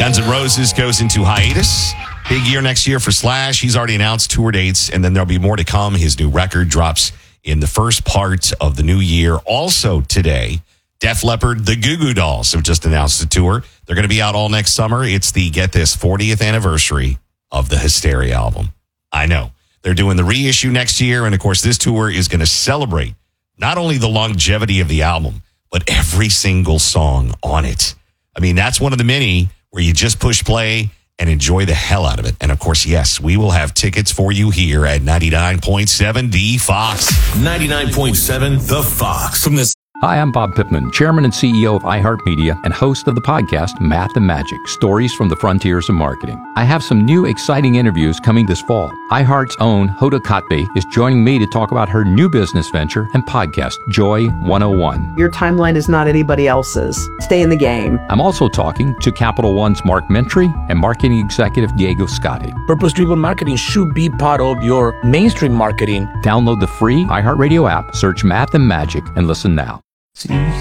Guns N' Roses goes into hiatus. Big year next year for Slash. He's already announced tour dates, and then there'll be more to come. His new record drops in the first part of the new year. Also today, Def Leppard, the Goo Goo Dolls have just announced a tour. They're going to be out all next summer. It's the, get this, 40th anniversary of the Hysteria album. I know. They're doing the reissue next year, and of course, this tour is going to celebrate not only the longevity of the album, but every single song on it. I mean, that's one of the many where you just push play and enjoy the hell out of it. And of course, yes, we will have tickets for you here at 99.7 The Fox. 99.7 The Fox. From this. Hi, I'm Bob Pittman, Chairman and CEO of iHeartMedia and host of the podcast Math and Magic, Stories from the Frontiers of Marketing. I have some new exciting interviews coming this fall. iHeart's own Hoda Kotb is joining me to talk about her new business venture and podcast, Joy 101. Your timeline is not anybody else's. Stay in the game. I'm also talking to Capital One's Mark Mentry and marketing executive Diego Scotti. Purpose-driven marketing should be part of your mainstream marketing. Download the free iHeartRadio app, search Math and Magic, and listen now. So you